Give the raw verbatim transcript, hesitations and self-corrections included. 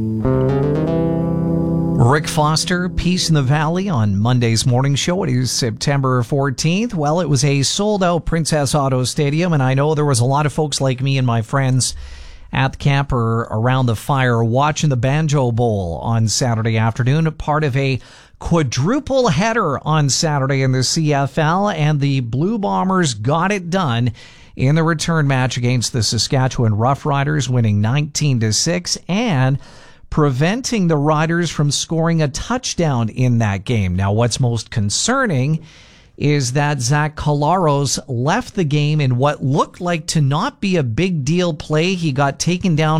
Rick Foster, Peace in the Valley on Monday's morning show. It is September fourteenth. Well, it was a sold-out Princess Auto Stadium, and I know there was a lot of folks like me and my friends at the camper around the fire watching the Banjo Bowl on Saturday afternoon, part of a quadruple header on Saturday in the C F L, and the Blue Bombers got it done in the return match against the Saskatchewan Roughriders, winning nineteen to six and preventing the Riders from scoring a touchdown in that game. Now, what's most concerning is that Zach Collaros left the game in what looked like to not be a big deal play. He got taken down